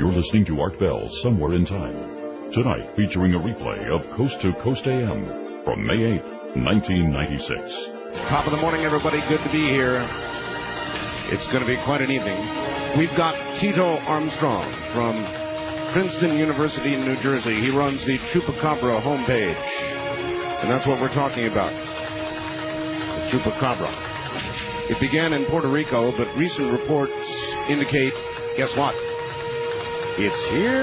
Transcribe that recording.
You're listening to Art Bell, Somewhere in Time. Tonight, featuring a replay of Coast to Coast AM from May 8th, 1996. Top of the morning, everybody. Good to be here. It's going to be quite an evening. We've got Tito Armstrong from Princeton University in New Jersey. He runs the Chupacabra homepage. And that's what we're talking about. The Chupacabra. It began in Puerto Rico, but recent reports indicate, guess what? It's here